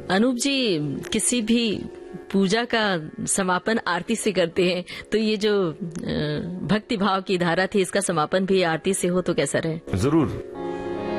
अनूप जी, किसी भी पूजा का समापन आरती से करते हैं, तो ये जो भक्ति भाव की धारा थी, इसका समापन भी आरती से हो तो कैसा रहे? जरूर।